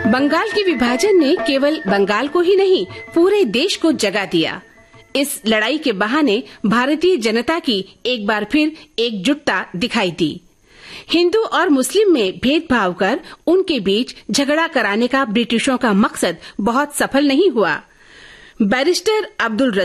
बंगाल के विभाजन ने केवल बंगाल को ही नहीं, पूरे देश को जगा दिया। इस लड़ाई के बहाने भारतीय जनता की एक बार फिर एकजुटता दिखाई दी। हिंदू और मुस्लिम में भेदभाव कर उनके बीच झगड़ा कराने का ब्रिटिशों का मकसद बहुत सफल नहीं हुआ। बैरिस्टर अब्दुल